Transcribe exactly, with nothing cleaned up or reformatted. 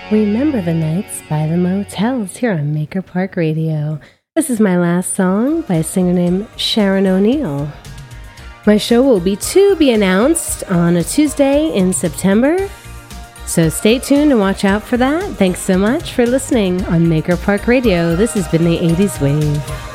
Remember the Nights by the Motels here on Maker Park Radio. This is my last song by a singer named Sharon O'Neill. My show will be to be announced on a Tuesday in September, so stay tuned and watch out for that. Thanks so much for listening on Maker Park Radio. This has been the eighties Wave.